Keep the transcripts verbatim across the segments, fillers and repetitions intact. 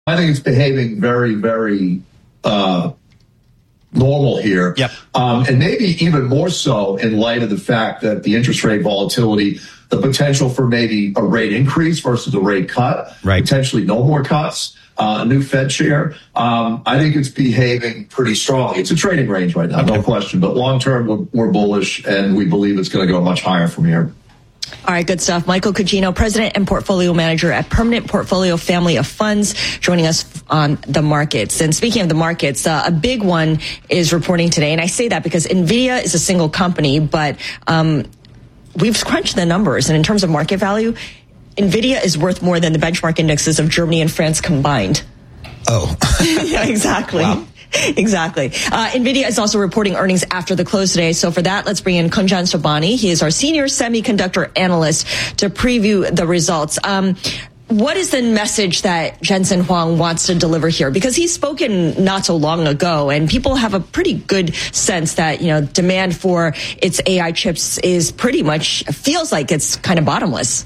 I think it's behaving very, very uh, normal here. Yep. Um, and maybe even more so in light of the fact that the interest rate volatility, the potential for maybe a rate increase versus a rate cut, right. potentially no more cuts, uh, a new Fed chair. Um, I think it's behaving pretty strong. It's a trading range right now, no question. But long term, we're, we're bullish, and we believe it's going to go much higher from here. All right, good stuff. Michael Cugino, President and Portfolio Manager at Permanent Portfolio Family of Funds, joining us on the markets. And speaking of the markets, uh, a big one is reporting today. And I say that because NVIDIA is a single company, but um, we've crunched the numbers. And in terms of market value, NVIDIA is worth more than the benchmark indexes of Germany and France combined. Oh. Yeah, exactly. Wow. Exactly. Uh, NVIDIA is also reporting earnings after the close today. So for that, let's bring in Kunjan Sobhani. He is our senior semiconductor analyst to preview the results. Um, what is the message that Jensen Huang wants to deliver here? Because he's spoken not so long ago, and people have a pretty good sense that, you know, demand for its A I chips is pretty much, feels like it's kind of bottomless.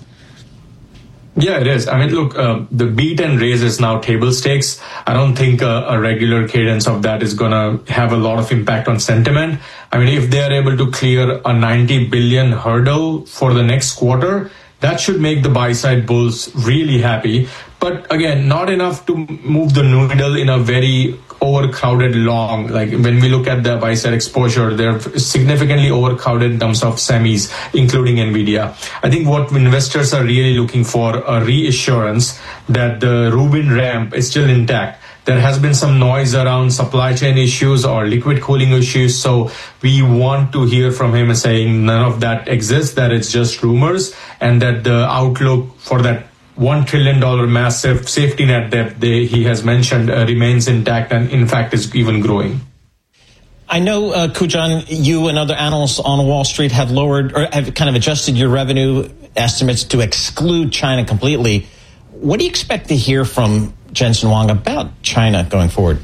Yeah, it is. I mean, look, uh, the beat and raise is now table stakes. I don't think uh, a regular cadence of that is going to have a lot of impact on sentiment. I mean, if they are able to clear a ninety billion hurdle for the next quarter, that should make the buy-side bulls really happy. But again, not enough to move the needle in a very overcrowded long. Like when we look at the buy-side exposure, they're significantly overcrowded in terms of semis, including NVIDIA. I think what investors are really looking for a reassurance that the Rubin ramp is still intact. There has been some noise around supply chain issues or liquid cooling issues. So we want to hear from him saying none of that exists, that it's just rumors, and that the outlook for that one trillion dollars massive safety net debt they, he has mentioned uh, remains intact and, in fact, is even growing. I know, uh, Kujan, you and other analysts on Wall Street have lowered or have kind of adjusted your revenue estimates to exclude China completely. What do you expect to hear from Jensen Huang about China going forward?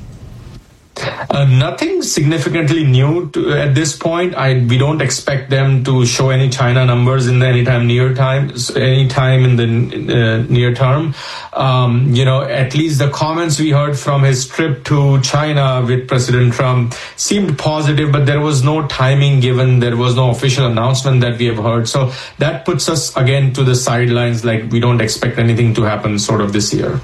Uh, nothing significantly new to, at this point. I we don't expect them to show any China numbers in the anytime near time, anytime in the uh, near term. Um, you know, at least the comments we heard from his trip to China with President Trump seemed positive, but there was no timing given. There was no official announcement that we have heard. So that puts us again to the sidelines. Like we don't expect anything to happen sort of this year.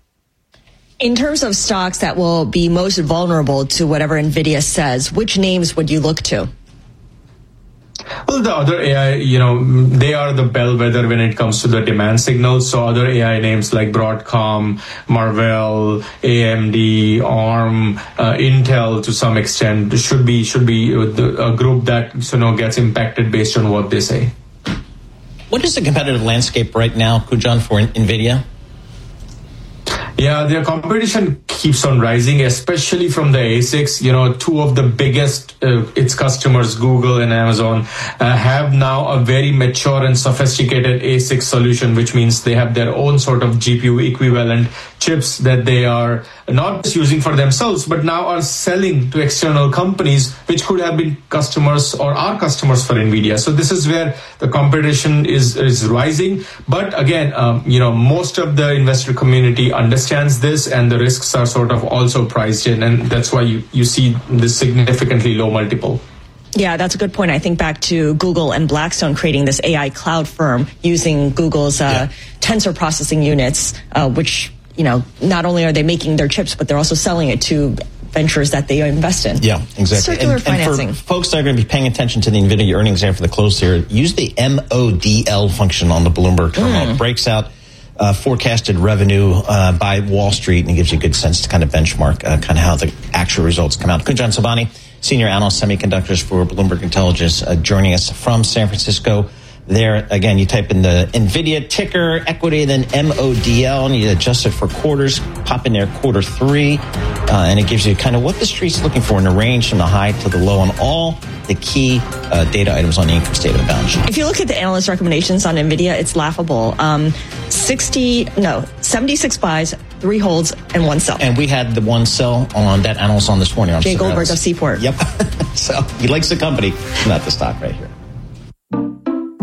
In terms of stocks that will be most vulnerable to whatever NVIDIA says, which names would you look to? Well, the other A I, you know, they are the bellwether when it comes to the demand signals. So other A I names like Broadcom, Marvell, A M D, ARM, uh, Intel to some extent should be should be a group that, you know, gets impacted based on what they say. What is the competitive landscape right now, Kujan, for NVIDIA? Yeah, their competition keeps on rising, especially from the A SICs. You know, two of the biggest, uh, its customers, Google and Amazon, uh, have now a very mature and sophisticated A SIC solution, which means they have their own sort of G P U equivalent chips that they are not just using for themselves, but now are selling to external companies, which could have been customers or are customers for NVIDIA. So this is where the competition is, is rising. But again, um, you know, most of the investor community understands this, and the risks are sort of also priced in, and that's why you, you see this significantly low multiple. Yeah, that's a good point. I think back to Google and Blackstone creating this A I cloud firm using Google's uh, yeah. tensor processing units, uh, which, you know, not only are they making their chips, but they're also selling it to ventures that they invest in. Yeah, exactly. Circular and, financing. And for folks that are going to be paying attention to the NVIDIA earnings after the close here, use the M O D L function on the Bloomberg terminal. Mm. It breaks out Uh, forecasted revenue uh, by Wall Street, and it gives you a good sense to kind of benchmark uh, kind of how the actual results come out. Kunjan Sobhani, Senior Analyst Semiconductors for Bloomberg Intelligence, uh, joining us from San Francisco. There, again, you type in the NVIDIA ticker, equity, then M O D L, and you adjust it for quarters, pop in there quarter three, uh, and it gives you kind of what the street's looking for in the range from the high to the low on all the key uh, data items on the income statement balance sheet. If you look at the analyst recommendations on NVIDIA, it's laughable. Um, sixty, no, seventy-six buys, three holds, and one sell. And we had the one sell on that analyst on this morning. Jay Goldberg of Seaport. Yep. So he likes the company, not the stock right here.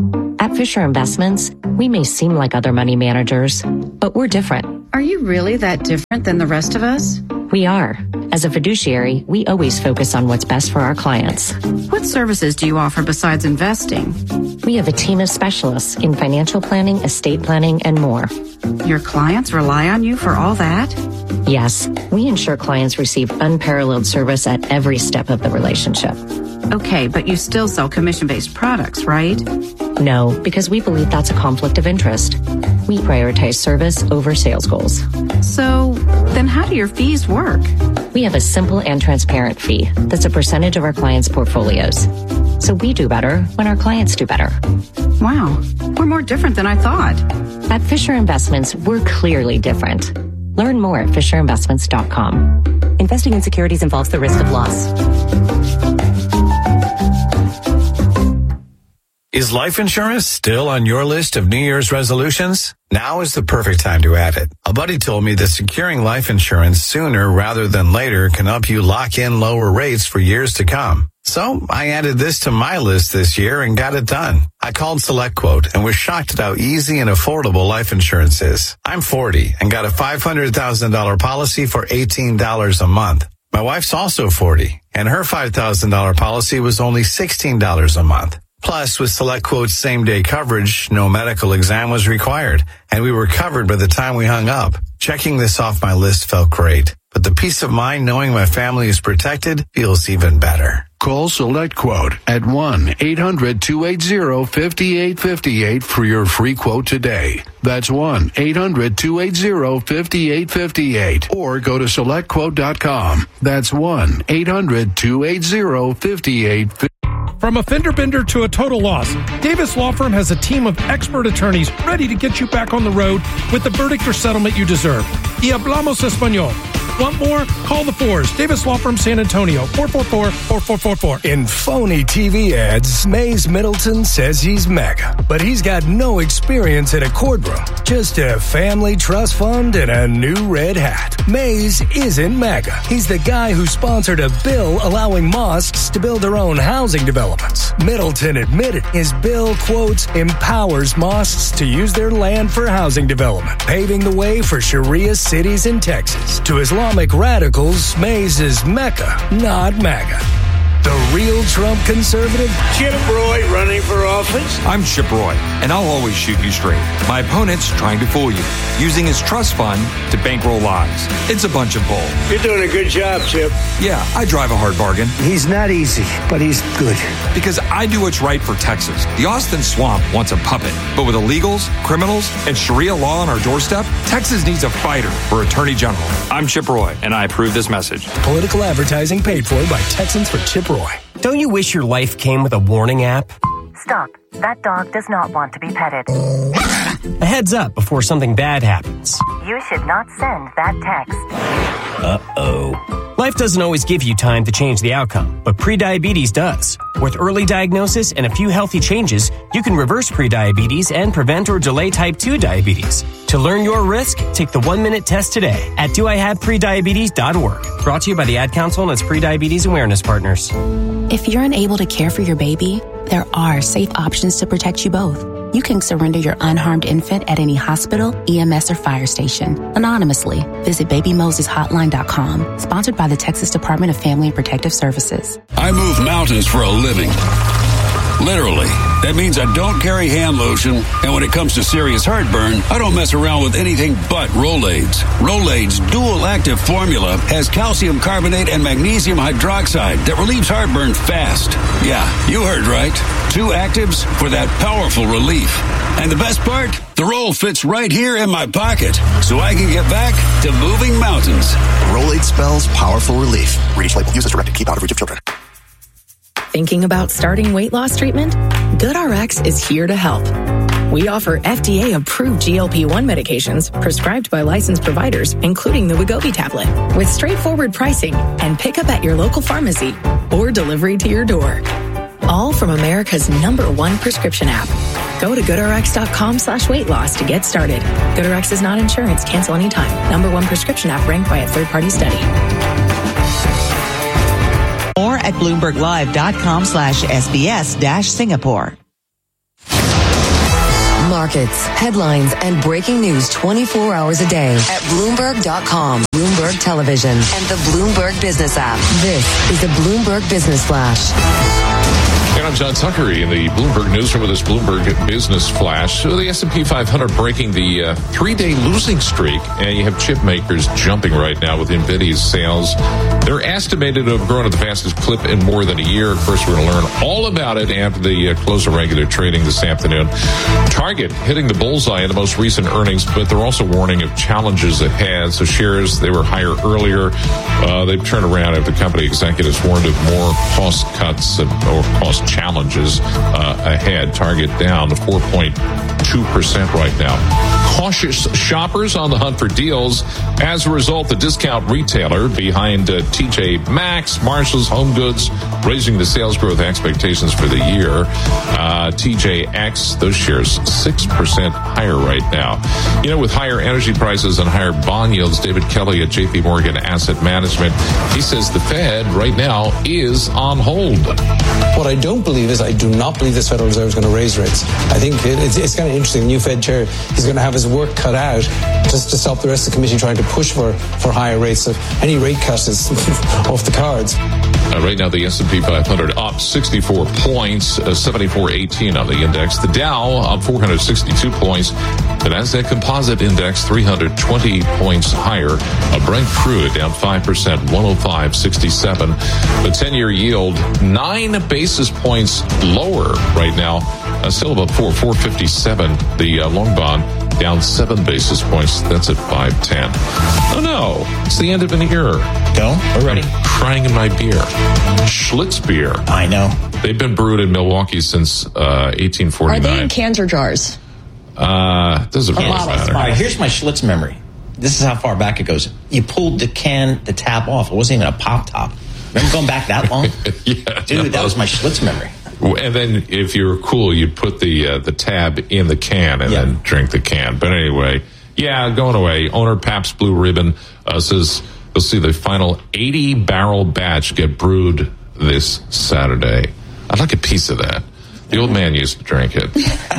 At Fisher Investments, we may seem like other money managers, but we're different. Are you really that different than the rest of us? We are. As a fiduciary, we always focus on what's best for our clients. What services do you offer besides investing? We have a team of specialists in financial planning, estate planning, and more. Your clients rely on you for all that? Yes, we ensure clients receive unparalleled service at every step of the relationship. Okay, but you still sell commission-based products, right? No, because we believe that's a conflict of interest. We prioritize service over sales goals. So, then how do your fees work? We have a simple and transparent fee that's a percentage of our clients' portfolios. So we do better when our clients do better. Wow, we're more different than I thought. At Fisher Investments, we're clearly different. Learn more at fisher investments dot com. Investing in securities involves the risk of loss. Is life insurance still on your list of New Year's resolutions? Now is the perfect time to add it. A buddy told me that securing life insurance sooner rather than later can help you lock in lower rates for years to come. So I added this to my list this year and got it done. I called SelectQuote and was shocked at how easy and affordable life insurance is. I'm forty and got a five hundred thousand dollars policy for eighteen dollars a month. My wife's also forty and her five thousand dollars policy was only sixteen dollars a month. Plus, with SelectQuote's same-day coverage, no medical exam was required, and we were covered by the time we hung up. Checking this off my list felt great, but the peace of mind knowing my family is protected feels even better. Call SelectQuote at one eight hundred two eight zero five eight five eight for your free quote today. That's one eight hundred two eight zero five eight five eight. Or go to select quote dot com. That's one eight hundred two eight zero five eight five eight. From a fender bender to a total loss, Davis Law Firm has a team of expert attorneys ready to get you back on the road with the verdict or settlement you deserve. Y hablamos español. Want more? Call the fours. Davis Law Firm San Antonio, four four four, four four four four. In phony T V ads, Mays Middleton says he's mega, but he's got no experience in a courtroom. Just a family trust fund and a new red hat. Mays isn't mega. He's the guy who sponsored a bill allowing mosques to build their own housing developments. Middleton admitted his bill, quotes, empowers mosques to use their land for housing development, paving the way for Sharia cities in Texas. To Islamic radicals, Mays is Mecca, not MAGA. The real Trump conservative? Chip Roy running for office? I'm Chip Roy, and I'll always shoot you straight. My opponent's trying to fool you, using his trust fund to bankroll lies. It's a bunch of bull. You're doing a good job, Chip. Yeah, I drive a hard bargain. He's not easy, but he's good. Because I do what's right for Texas. The Austin Swamp wants a puppet, but with illegals, criminals, and Sharia law on our doorstep, Texas needs a fighter for Attorney General. I'm Chip Roy, and I approve this message. Political advertising paid for by Texans for Chip Roy. Don't you wish your life came with a warning app? Stop. That dog does not want to be petted. A heads up before something bad happens. You should not send that text. Uh-oh. Life doesn't always give you time to change the outcome, but prediabetes does. With early diagnosis and a few healthy changes, you can reverse prediabetes and prevent or delay type two diabetes. To learn your risk, take the one-minute test today at do I have prediabetes dot org. Brought to you by the Ad Council and its Prediabetes Awareness Partners. If you're unable to care for your baby, there are safe options to protect you both. You can surrender your unharmed infant at any hospital, E M S, or fire station anonymously. Visit baby moses hotline dot com. Sponsored by the Texas Department of Family and Protective Services. I move mountains for a living. Literally. That means I don't carry hand lotion, and when it comes to serious heartburn, I don't mess around with anything but Rolaids. Rolaids' dual-active formula has calcium carbonate and magnesium hydroxide that relieves heartburn fast. Yeah, you heard right. Two actives for that powerful relief. And the best part? The roll fits right here in my pocket, so I can get back to moving mountains. Rolaid spells powerful relief. Read each label. Use as directed. Keep out of reach of children. Thinking about starting weight loss treatment? GoodRx is here to help. We offer F D A-approved G L P one medications prescribed by licensed providers, including the Wegovy tablet, with straightforward pricing and pickup at your local pharmacy or delivery to your door. All from America's number one prescription app. Go to GoodRx.com slash weight loss to get started. GoodRx is not insurance. Cancel anytime. Number one prescription app ranked by a third-party study. More at BloombergLive.com slash SBS dash Singapore. Markets, headlines, and breaking news twenty-four hours a day at Bloomberg dot com, Bloomberg Television, and the Bloomberg Business app. This is the Bloomberg Business Flash. And I'm John Tucker in the Bloomberg Newsroom with this Bloomberg Business Flash. So the S and P five hundred breaking the uh, three-day losing streak, and you have chip makers jumping right now with NVIDIA's sales. They're estimated to have grown at the fastest clip in more than a year. Of course, we're going to learn all about it after the uh, close of regular trading this afternoon. Target hitting the bullseye in the most recent earnings, but they're also warning of challenges ahead. So shares, they were higher earlier. Uh, they've turned around after company executives warned of more cost cuts and, or cost challenges uh, ahead. Target down to four point two percent right now. Cautious shoppers on the hunt for deals. As a result, the discount retailer behind uh, T J Maxx, Marshalls, Home Goods, raising the sales growth expectations for the year. Uh, T J X, those shares six percent higher right now. You know, with higher energy prices and higher bond yields, David Kelly at J P Morgan Asset Management, he says the Fed right now is on hold. What I don't believe is I do not believe this Federal Reserve is going to raise rates. I think it, it's, it's kind of interesting. The new Fed chair, he's going to have his work cut out just to stop the rest of the committee trying to push for, for higher rates. So any rate cut is off the cards. Uh, right now, the S and P five hundred up sixty-four points, uh, seventy-four eighteen on the index. The Dow up four hundred sixty-two points. The Nasdaq Composite Index three hundred twenty points higher. A Brent crude down five percent, one oh five sixty-seven. The ten-year yield nine basis points lower right now. Uh, still above four, four fifty-seven. The uh, long bond down seven basis points. That's at five ten. Oh no, it's the end of an era. Go, we're ready. I'm crying in my beer. Schlitz beer. I know. They've been brewed in Milwaukee since uh, eighteen forty-nine. Are they in cans or jars? Uh, doesn't really matter. All right, here's my Schlitz memory. This is how far back it goes. You pulled the can, the tap off. It wasn't even a pop top. Remember going back that long? Yeah, Dude, no. that was my Schlitz memory. And then if you're cool, you'd put the uh, the tab in the can and yeah. then drink the can. But anyway, yeah, going away. Owner Pabst Blue Ribbon uh, says you'll see the final eighty barrel batch get brewed this Saturday. I'd like a piece of that. The old man used to drink it.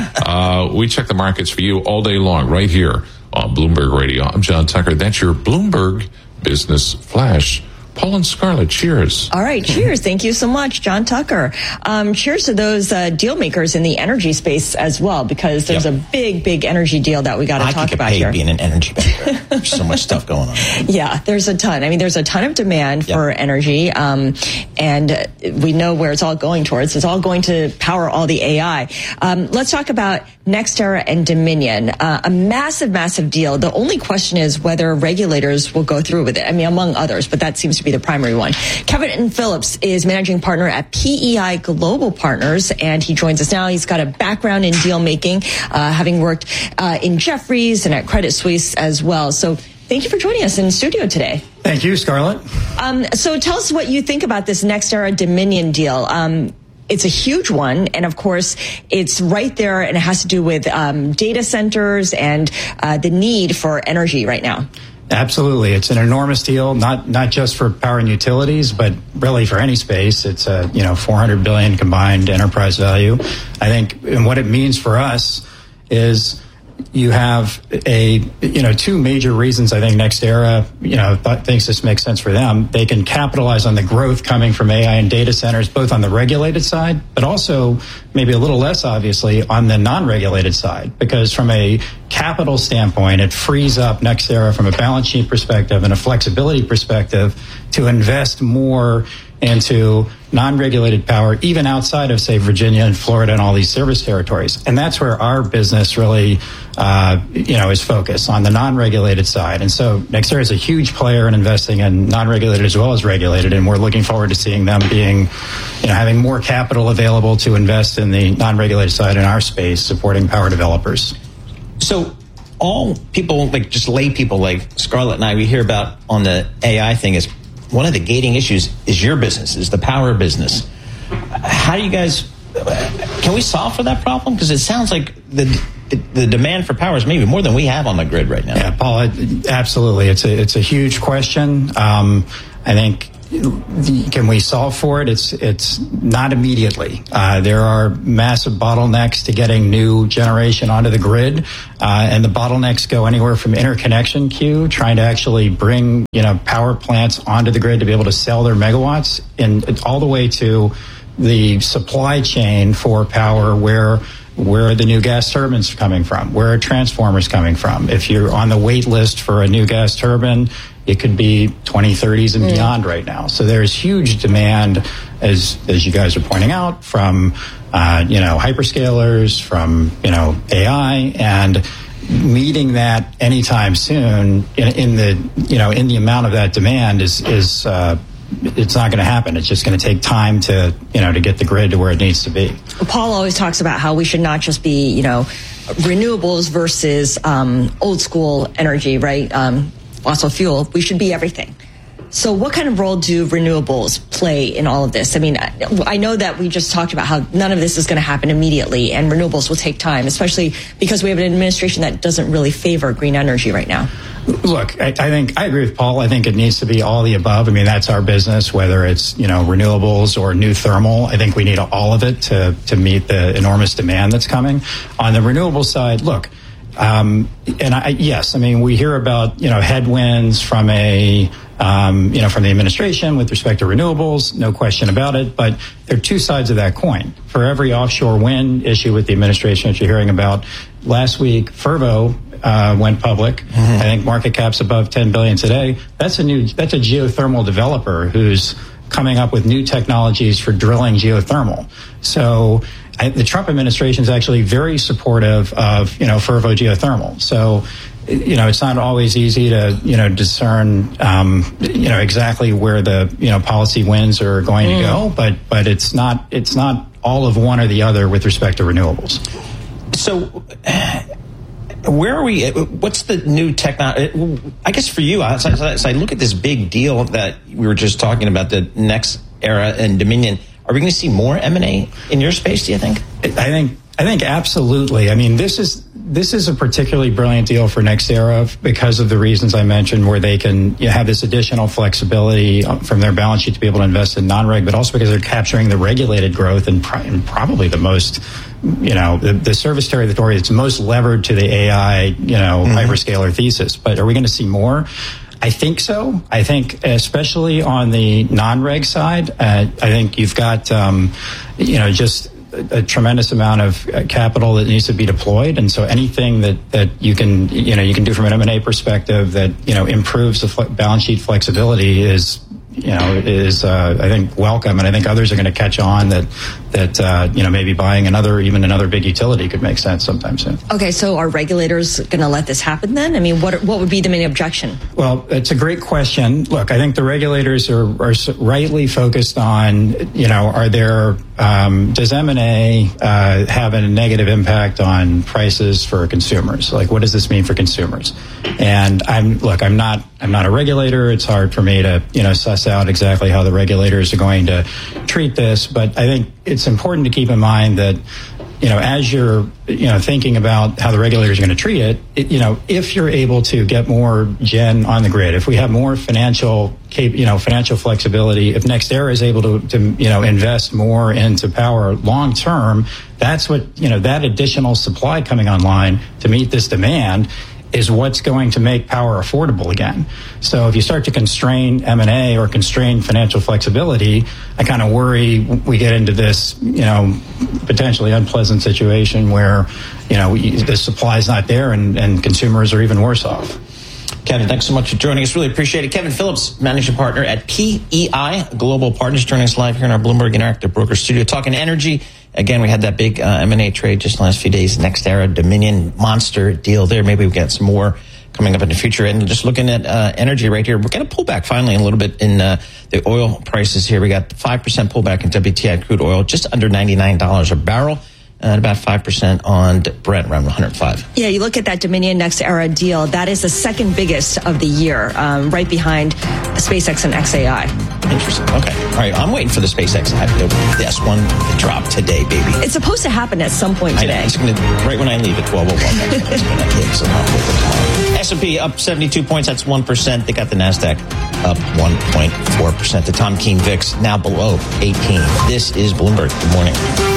uh, we check the markets for you all day long right here on Bloomberg Radio. I'm John Tucker. That's your Bloomberg Business Flash. Paul and Scarlett, cheers. All right, cheers. Thank you so much, John Tucker. Um, cheers to those uh, deal makers in the energy space as well, because there's yep. a big, big energy deal that we got to talk about here. I could get paid being an energy banker. There's so much stuff going on. Yeah, there's a ton. I mean, there's a ton of demand yep. for energy, um, and we know where it's all going towards. It's all going to power all the A I. Um, let's talk about NextEra and Dominion. Uh, a massive, massive deal. The only question is whether regulators will go through with it. I mean, among others, but that seems to be the primary one. Kevin Phillips is managing partner at P E I Global Partners, and he joins us now. He's got a background in deal making, uh, having worked uh, in Jefferies and at Credit Suisse as well. So thank you for joining us in studio today. Thank you, Scarlett. Um, so tell us what you think about this NextEra Dominion deal. Um, It's a huge one, and of course, it's right there, and it has to do with um, data centers and uh, the need for energy right now. Absolutely. It's an enormous deal, not not just for power and utilities, but really for any space. It's a, you know, four hundred billion dollars combined enterprise value. I think, and what it means for us is you have a, you know, two major reasons I think NextEra, you know, th- thinks this makes sense for them. They can capitalize on the growth coming from A I and data centers, both on the regulated side, but also maybe a little less obviously on the non-regulated side, because from a capital standpoint, it frees up NextEra from a balance sheet perspective and a flexibility perspective to invest more into non-regulated power, even outside of, say, Virginia and Florida and all these service territories. And that's where our business really, uh, you know, is focused, on the non-regulated side. And so NextEra is a huge player in investing in non-regulated as well as regulated, and we're looking forward to seeing them being, you know, having more capital available to invest in the non-regulated side in our space, supporting power developers. So all people, like just lay people like Scarlett and I, we hear about on the A I thing is one of the gating issues is your business, is the power business. How do you guys, can we solve for that problem? Because it sounds like the, the the demand for power is maybe more than we have on the grid right now. Yeah, Paul, it, absolutely. It's a, it's a huge question. Um, I think can we solve for it? It's it's not immediately. Uh, there are massive bottlenecks to getting new generation onto the grid, uh, and the bottlenecks go anywhere from interconnection queue, trying to actually bring you know power plants onto the grid to be able to sell their megawatts, and all the way to the supply chain for power, where where are the new gas turbines coming from? Where are transformers coming from? If you're on the wait list for a new gas turbine, it could be twenty thirties and mm. beyond right now. So there's huge demand, as as you guys are pointing out, from uh, you know hyperscalers, from you know A I, and meeting that anytime soon in, in the you know in the amount of that demand is is uh, it's not going to happen. It's just going to take time to, you know, to get the grid to where it needs to be. Paul always talks about how we should not just be, you know, renewables versus um, old school energy, right? Um, fossil fuel. We should be everything. So what kind of role do renewables play in all of this? I mean, I know that we just talked about how none of this is going to happen immediately, and renewables will take time, especially because we have an administration that doesn't really favor green energy right now. Look, I, I think I agree with Paul. I think it needs to be all the above. I mean, that's our business, whether it's, you know, renewables or new thermal. I think we need all of it to, to meet the enormous demand that's coming. On the renewable side, look, um, and I, yes, I mean, we hear about, you know, headwinds from a, um, you know, from the administration with respect to renewables, no question about it. But there are two sides of that coin. For every offshore wind issue with the administration that you're hearing about, last week, Fervo uh, went public. Mm-hmm. I think market cap's above ten billion today. That's a new, that's a geothermal developer who's coming up with new technologies for drilling geothermal. So I, the Trump administration is actually very supportive of, you know, Fervo geothermal. So, you know, it's not always easy to, you know, discern, um, you know, exactly where the, you know, policy winds are going mm. to go, but, but it's not, it's not all of one or the other with respect to renewables. So, where are we? What's the new technology? I guess for you, as I, as I look at this big deal that we were just talking about, the NextEra and Dominion, are we going to see more M and A in your space, do you think? I think I think absolutely. I mean, this is this is a particularly brilliant deal for NextEra because of the reasons I mentioned, where they can you know, have this additional flexibility from their balance sheet to be able to invest in non-reg, but also because they're capturing the regulated growth and, pr- and probably the most, you know, the, the service territory that's most levered to the A I, you know, mm-hmm. hyperscaler thesis. But are we going to see more? I think so. I think especially on the non-reg side, uh, I think you've got, um, you know, just a, a tremendous amount of capital that needs to be deployed. And so anything that, that you can, you know, you can do from an M and A perspective that, you know, improves the fle- balance sheet flexibility is, you know, is, uh, I think, welcome. And I think others are going to catch on that, that, uh, you know, maybe buying another, even another big utility could make sense sometime soon. Okay. So are regulators going to let this happen then? I mean, what, what would be the main objection? Well, it's a great question. Look, I think the regulators are, are rightly focused on, you know, are there, um, does M and A, uh, have a negative impact on prices for consumers? Like, what does this mean for consumers? And I'm, look, I'm not, I'm not a regulator. It's hard for me to, you know, suss out exactly how the regulators are going to treat this. But I think it's important to keep in mind that, you know, as you're, you know, thinking about how the regulators are going to treat it, it, you know, if you're able to get more gen on the grid, if we have more financial, you know, financial flexibility, if NextEra is able to, to, you know, invest more into power long term, that's what, you know, that additional supply coming online to meet this demand is what's going to make power affordable again. So if you start to constrain M and A or constrain financial flexibility, I kind of worry we get into this, you know, potentially unpleasant situation where, you know, the supply is not there and, and consumers are even worse off. Kevin, thanks so much for joining us. Really appreciate it. Kevin Phillips, managing partner at P E I Global Partners, joining us live here in our Bloomberg Interactive Broker studio, talking energy. Again, we had that big uh, M and A trade just in the last few days. NextEra, Dominion, monster deal there. Maybe we get some more coming up in the future. And just looking at uh, energy right here, we're going to pull back finally a little bit in uh, the oil prices here. We got five percent pullback in W T I crude oil, just under ninety-nine dollars a barrel. And about five percent on Brent, around one hundred five. Yeah, you look at that Dominion NextEra deal, that is the second biggest of the year, um, right behind SpaceX and X A I. Interesting. Okay. All right, I'm waiting for the SpaceX I P O. This one to drop today, baby. It's supposed to happen at some point today. I know. It's going to, right when I leave at twelve oh one. S and P up seventy-two points. That's one percent. They got the NASDAQ up one point four percent. The Tom Keene V I X now below eighteen. This is Bloomberg. Good morning.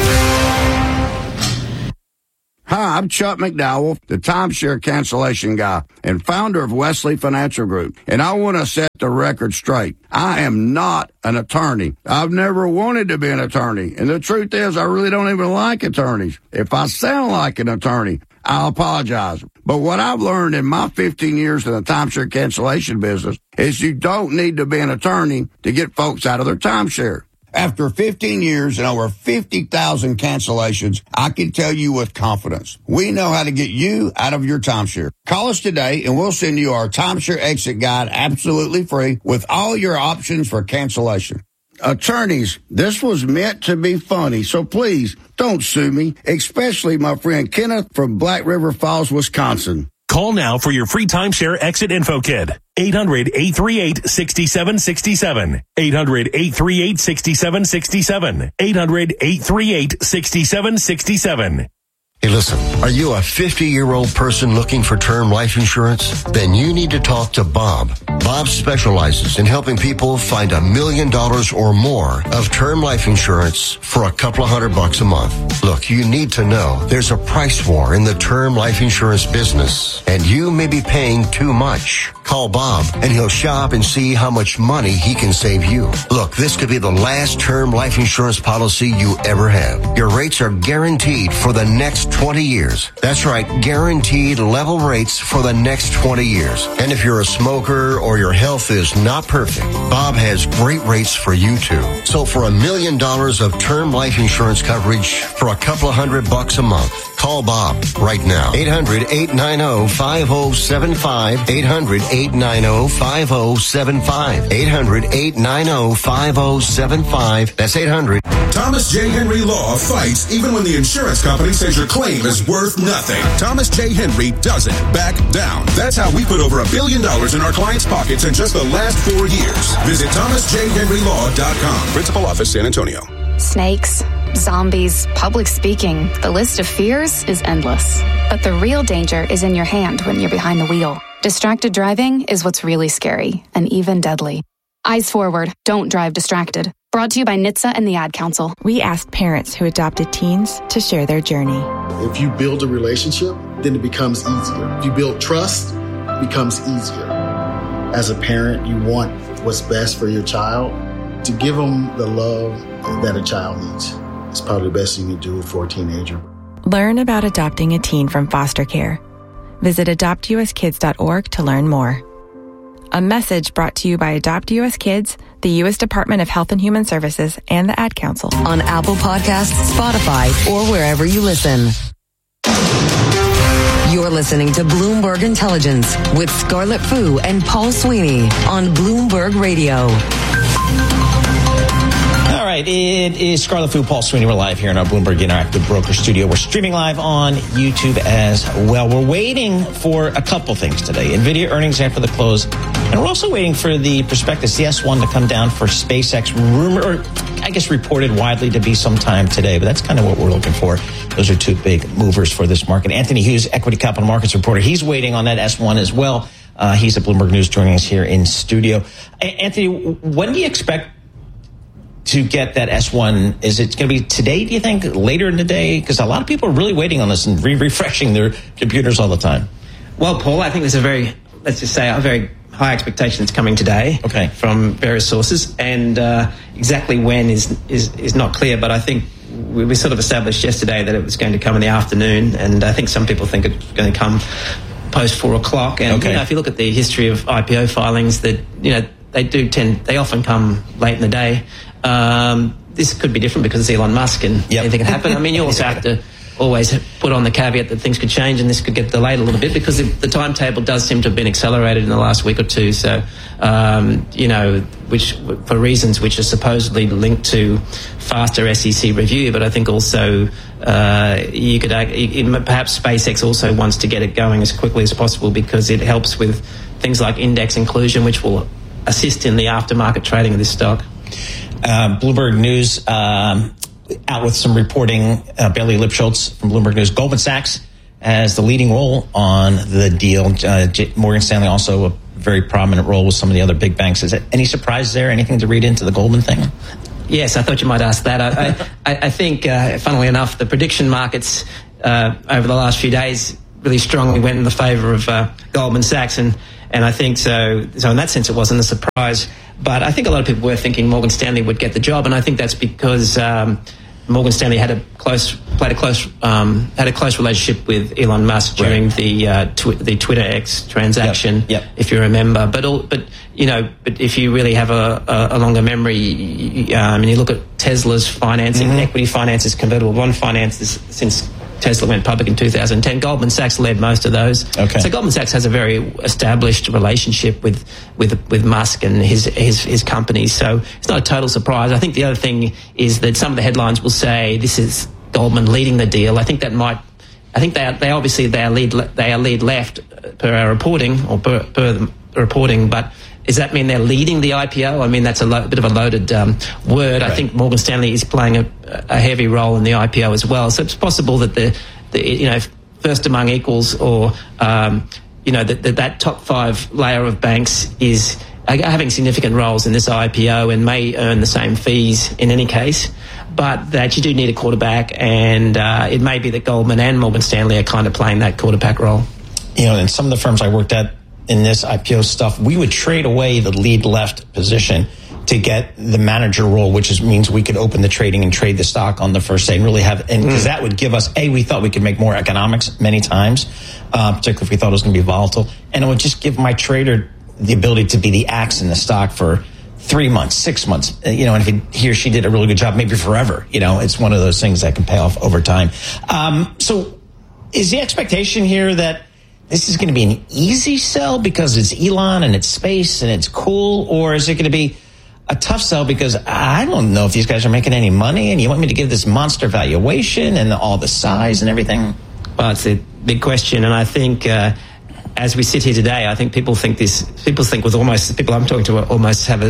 Hi, I'm Chuck McDowell, the timeshare cancellation guy and founder of Wesley Financial Group. And I want to set the record straight. I am not an attorney. I've never wanted to be an attorney. And the truth is, I really don't even like attorneys. If I sound like an attorney, I apologize. But what I've learned in my fifteen years in the timeshare cancellation business is you don't need to be an attorney to get folks out of their timeshare. After fifteen years and over fifty thousand cancellations, I can tell you with confidence, we know how to get you out of your timeshare. Call us today and we'll send you our timeshare exit guide absolutely free with all your options for cancellation. Attorneys, this was meant to be funny, so please don't sue me, especially my friend Kenneth from Black River Falls, Wisconsin. Call now for your free timeshare exit info kit. eight hundred, eight three eight, six seven six seven. eight hundred, eight three eight, six seven six seven. eight hundred, eight three eight, six seven six seven. Hey, listen, are you a fifty-year-old person looking for term life insurance? Then you need to talk to Bob. Bob specializes in helping people find a million dollars or more of term life insurance for a couple of hundred bucks a month. Look, you need to know there's a price war in the term life insurance business, and you may be paying too much. Call Bob, and he'll shop and see how much money he can save you. Look, this could be the last term life insurance policy you ever have. Your rates are guaranteed for the next twenty years. That's right, guaranteed level rates for the next twenty years. And if you're a smoker or your health is not perfect, Bob has great rates for you too. So for a million dollars of term life insurance coverage for a couple of hundred bucks a month, call Bob right now. eight hundred, eight nine zero, five zero seven five. eight hundred, eight nine zero, five zero seven five. eight hundred, eight nine zero, five zero seven five. That's eight hundred. Thomas J. Henry Law fights even when the insurance company says your claim is worth nothing. Thomas J. Henry doesn't back down. That's how we put over a billion dollars in our clients' pockets in just the last four years. Visit thomas j henry law dot com. Principal office, San Antonio. Snakes, zombies, public speaking. The list of fears is endless. But the real danger is in your hand when you're behind the wheel. Distracted driving is what's really scary and even deadly. Eyes forward. Don't drive distracted. Brought to you by N H T S A and the Ad Council. We asked parents who adopted teens to share their journey. If you build a relationship, then it becomes easier. If you build trust, it becomes easier. As a parent, you want what's best for your child. To give them the love that a child needs is probably the best thing you can do for a teenager. Learn about adopting a teen from foster care. Visit adopt u s kids dot org to learn more. A message brought to you by Adopt U S Kids, the U S Department of Health and Human Services, and the Ad Council. On Apple Podcasts, Spotify, or wherever you listen. You're listening to Bloomberg Intelligence with Scarlett Fu and Paul Sweeney on Bloomberg Radio. All right, it is Scarlett Fu, Paul Sweeney. We're live here in our Bloomberg Interactive Broker Studio. We're streaming live on YouTube as well. We're waiting for a couple things today. NVIDIA earnings after the close. And we're also waiting for the prospectus, the S one, to come down for SpaceX. Rumor, or I guess reported widely to be sometime today. But that's kind of what we're looking for. Those are two big movers for this market. Anthony Hughes, Equity Capital Markets reporter. He's waiting on that S one as well. Uh, he's at Bloomberg News joining us here in studio. Anthony, when do you expect to get that S one? Is it going to be today, do you think? Later in the day? Because a lot of people are really waiting on this and re- refreshing their computers all the time. Well, Paul, I think there's a very, let's just say, a very high expectation that's coming today. Okay. From various sources. And uh, exactly when is, is, is not clear, but I think we, we sort of established yesterday that it was going to come in the afternoon, and I think some people think it's going to come post four o'clock. And okay. You know, if you look at the history of I P O filings, that, you know, they do tend, they often come late in the day. Um, this could be different because it's Elon Musk and yep. anything can happen. I mean, you also have to always put on the caveat that things could change and this could get delayed a little bit because the, the timetable does seem to have been accelerated in the last week or two. So, um, you know, which for reasons which are supposedly linked to faster S E C review, but I think also uh, you could it, perhaps SpaceX also wants to get it going as quickly as possible because it helps with things like index inclusion, which will assist in the aftermarket trading of this stock. Uh, Bloomberg News um, out with some reporting. Uh, Bailey Lipschultz from Bloomberg News. Goldman Sachs has the leading role on the deal. Uh, J- Morgan Stanley also very prominent role with some of the other big banks. Is it any surprise there? Anything to read into the Goldman thing? Yes, I thought you might ask that. I, I, I think, uh, funnily enough, the prediction markets uh, over the last few days really strongly went in the favour of uh, Goldman Sachs, and, and I think so. So in that sense, it wasn't a surprise. But I think a lot of people were thinking Morgan Stanley would get the job, and I think that's because um, Morgan Stanley had a close, played a close, um, had a close relationship with Elon Musk during right. the uh, tw- the Twitter X transaction, yep. Yep. if you remember. But all, but you know, but if you really have a, a, a longer memory, um, and you look at Tesla's financing, mm-hmm. equity finances, convertible bond finances since Tesla went public in two thousand ten. Goldman Sachs led most of those. Okay. So Goldman Sachs has a very established relationship with with with Musk and his his his companies. So it's not a total surprise. I think the other thing is that some of the headlines will say this is Goldman leading the deal. I think that might. I think they are, they obviously they are lead they are lead left per our reporting or per, per the reporting, but. Does that mean they're leading the I P O? I mean, that's a lo- bit of a loaded um, word. Right. I think Morgan Stanley is playing a, a heavy role in the I P O as well. So it's possible that the, the you know, first among equals, or um, you know, that that top five layer of banks is having significant roles in this I P O and may earn the same fees in any case. But that you do need a quarterback, and uh, it may be that Goldman and Morgan Stanley are kind of playing that quarterback role. You know, in some of the firms I worked at, in this I P O stuff, we would trade away the lead left position to get the manager role, which is, means we could open the trading and trade the stock on the first day and really have, and because mm. that would give us, A, we thought we could make more economics many times, uh, particularly if we thought it was going to be volatile. And it would just give my trader the ability to be the axe in the stock for three months, six months, you know, and if he, he or she did a really good job, maybe forever, you know, it's one of those things that can pay off over time. Um, so is the expectation here that this is going to be an easy sell because it's Elon and it's space and it's cool, or is it going to be a tough sell because I don't know if these guys are making any money and you want me to give this monster valuation and all the size and everything? Well, it's a big question, and I think uh, as we sit here today, I think people think this. People think with almost people I'm talking to almost have a,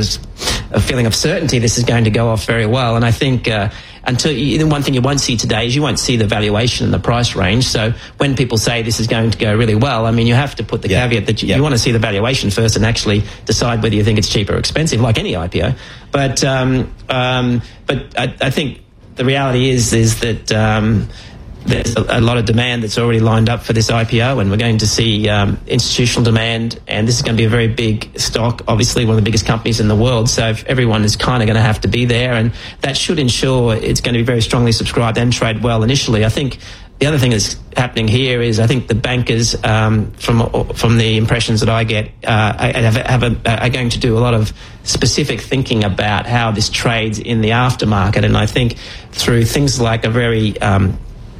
a feeling of certainty this is going to go off very well, and I think. Uh, Until you, the one thing you won't see today is you won't see the valuation and the price range. So when people say this is going to go really well, I mean, you have to put the yeah. caveat that you, yeah. you want to see the valuation first and actually decide whether you think it's cheap or expensive, like any I P O. But um, um, but I, I think the reality is is that um, there's a, a lot of demand that's already lined up for this I P O, and we're going to see um, institutional demand, and this is going to be a very big stock, obviously one of the biggest companies in the world, so if everyone is kind of going to have to be there, and that should ensure it's going to be very strongly subscribed and trade well initially. I think the other thing that's happening here is I think the bankers, um, from from the impressions that I get, uh, have, have a, are going to do a lot of specific thinking about how this trades in the aftermarket, and I think through things like a very um,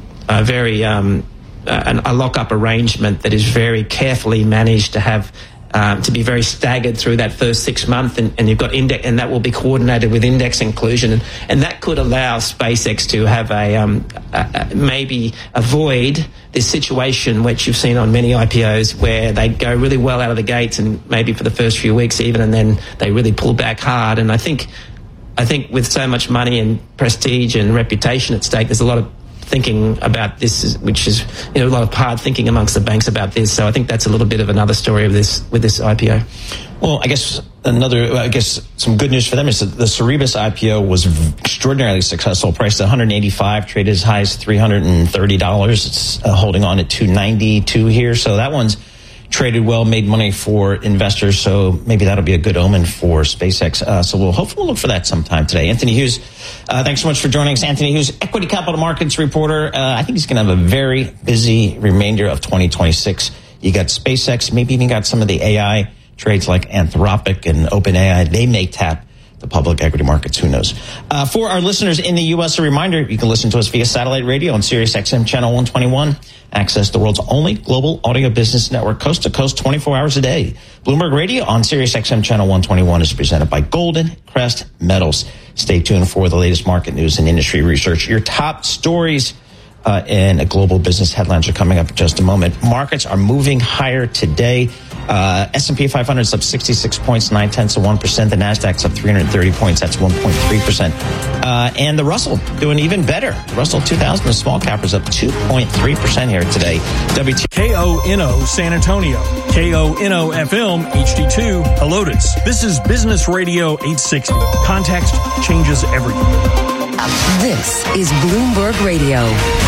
a very um, uh, a lock-up arrangement that is very carefully managed to have um, to be very staggered through that first six months, and, and you've got index, and that will be coordinated with index inclusion, and, and that could allow SpaceX to have a, um, a, a maybe avoid this situation which you've seen on many I P Os where they go really well out of the gates, and maybe for the first few weeks even, and then they really pull back hard. And I think I think with so much money and prestige and reputation at stake, there's a lot of thinking about this, which is, you know, a lot of hard thinking amongst the banks about this. So I think that's a little bit of another story of this with this I P O. Well, I guess another, I guess some good news for them is that the Cerebus I P O was extraordinarily successful, priced at one hundred eighty-five, traded as high as three hundred thirty dollars. It's uh, holding on at two ninety-two here. So that one's traded well, made money for investors, so maybe that'll be a good omen for SpaceX. Uh, so we'll hopefully we'll look for that sometime today. Anthony Hughes, uh, thanks so much for joining us. Anthony Hughes, Equity Capital Markets reporter. Uh, I think he's going to have a very busy remainder of twenty twenty-six. You got SpaceX, maybe even got some of the A I trades like Anthropic and OpenAI. They may tap the public equity markets. Who knows? Uh, for our listeners in the U S, a reminder, you can listen to us via satellite radio on Sirius X M channel one twenty-one. Access the world's only global audio business network, coast to coast, twenty-four hours a day. Bloomberg Radio on Sirius X M channel one twenty-one is presented by Golden Crest Metals. Stay tuned for the latest market news and industry research. Your top stories uh, and global business headlines are coming up in just a moment. Markets are moving higher today Uh, S and P five hundred is up sixty-six points, nine tenths of one percent. The Nasdaq's up three hundred thirty points. That's one point three percent. Uh, and the Russell doing even better. The Russell two thousand, the small cap, is up two point three percent here today. W T K O N O San Antonio, K O N O F M H D two Helotes. This is Business Radio eight sixty. Context changes everything. This is Bloomberg Radio.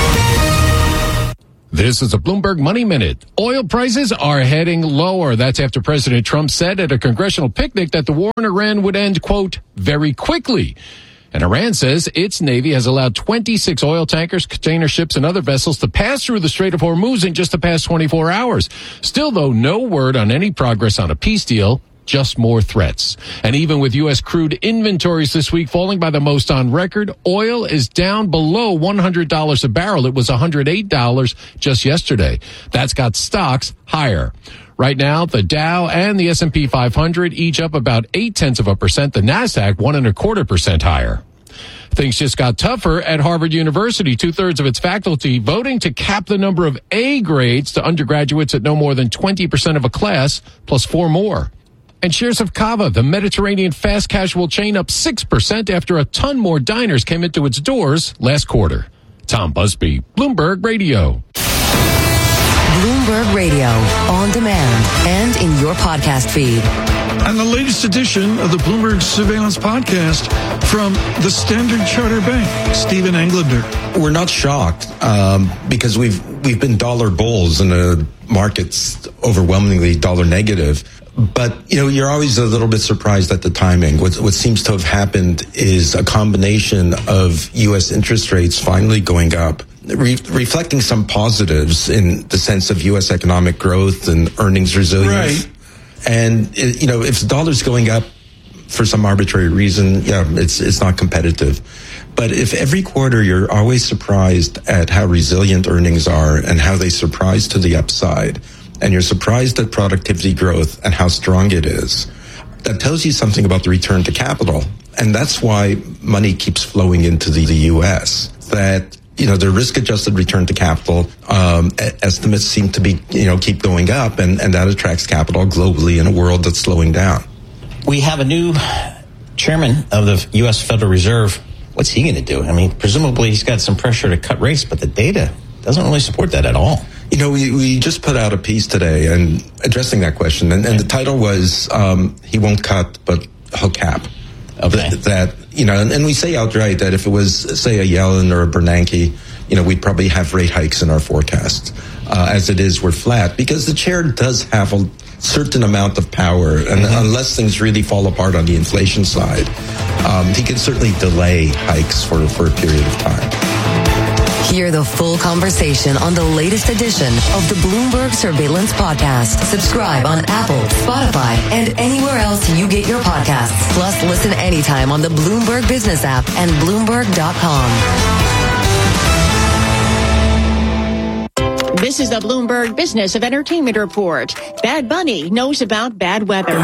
This is a Bloomberg Money Minute. Oil prices are heading lower. That's after President Trump said at a congressional picnic that the war in Iran would end, quote, very quickly. And Iran says its Navy has allowed twenty-six oil tankers, container ships, and other vessels to pass through the Strait of Hormuz in just the past twenty-four hours. Still, though, no word on any progress on a peace deal. Just more threats. And even with U S crude inventories this week falling by the most on record, oil is down below one hundred dollars a barrel. It was one hundred eight dollars just yesterday. That's got stocks higher. Right now, the Dow and the S and P five hundred each up about eight tenths of a percent. The Nasdaq one and a quarter percent higher. Things just got tougher at Harvard University. Two-thirds of its faculty voting to cap the number of A grades to undergraduates at no more than twenty percent of a class, plus four more. And shares of Cava, the Mediterranean fast casual chain, up six percent after a ton more diners came into its doors last quarter. Tom Busby, Bloomberg Radio. Bloomberg Radio, on demand and in your podcast feed. And the latest edition of the Bloomberg Surveillance Podcast from the Standard Chartered Bank, Stephen Englander. We're not shocked um, because we've we've been dollar bulls and the market's overwhelmingly dollar negative. But, you know, you're always a little bit surprised at the timing. What, what seems to have happened is a combination of U S interest rates finally going up, re- reflecting some positives in the sense of U S economic growth and earnings resilience. Right. And, it, you know, if the dollar's going up for some arbitrary reason, yeah, it's it's not competitive. But if every quarter you're always surprised at how resilient earnings are and how they surprise to the upside, and you're surprised at productivity growth and how strong it is, that tells you something about the return to capital. And that's why money keeps flowing into the, the U S. That, you know, the risk-adjusted return to capital um, estimates seem to be, you know, keep going up, and, and that attracts capital globally in a world that's slowing down. We have a new chairman of the U S Federal Reserve. What's he going to do? I mean, presumably he's got some pressure to cut rates, but the data doesn't really support that at all. You know, we, we just put out a piece today and addressing that question, and, and the title was um, "He Won't Cut, but He'll Cap." Okay. That, that you know, and, and we say outright that if it was, say, a Yellen or a Bernanke, you know, we'd probably have rate hikes in our forecast. Uh, as it is, we're flat because the chair does have a certain amount of power, and mm-hmm. unless things really fall apart on the inflation side, um, he can certainly delay hikes for for a period of time. Hear the full conversation on the latest edition of the Bloomberg Surveillance Podcast. Subscribe on Apple, Spotify, and anywhere else you get your podcasts. Plus, listen anytime on the Bloomberg Business app and Bloomberg dot com. This is the Bloomberg Business of Entertainment Report. Bad Bunny knows about bad weather.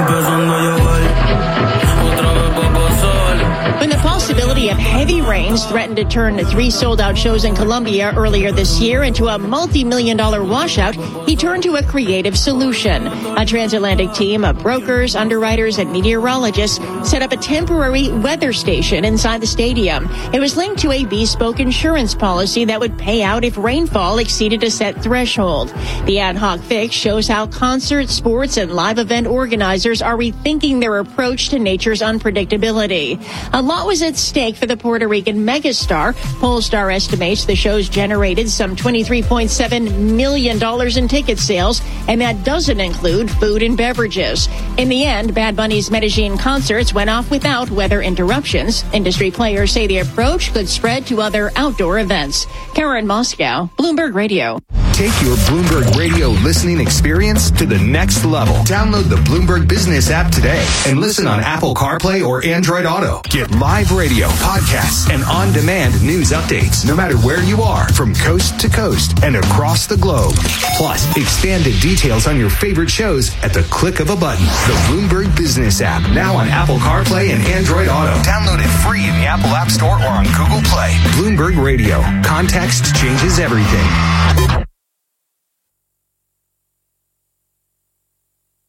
When the possibility of heavy rains threatened to turn three sold-out shows in Colombia earlier this year into a multi-million dollar washout, he turned to a creative solution. A transatlantic team of brokers, underwriters, and meteorologists set up a temporary weather station inside the stadium. It was linked to a bespoke insurance policy that would pay out if rainfall exceeded a set threshold. The ad hoc fix shows how concert, sports, and live event organizers are rethinking their approach to nature's unpredictability. A lot was at stake for the Puerto Rican megastar. Pollstar estimates the shows generated some twenty-three point seven million dollars in ticket sales, and that doesn't include food and beverages. In the end, Bad Bunny's Medellin concerts went off without weather interruptions. Industry players say the approach could spread to other outdoor events. Karen Moscow, Bloomberg Radio. Take your Bloomberg Radio listening experience to the next level. Download the Bloomberg Business app today and listen on Apple CarPlay or Android Auto. Get live radio, podcasts, and on-demand news updates no matter where you are from coast to coast and across the globe. Plus, expanded details on your favorite shows at the click of a button. The Bloomberg Business app, now on Apple CarPlay and Android Auto. Download it free in the Apple App Store or on Google Play. Bloomberg Radio. Context changes everything.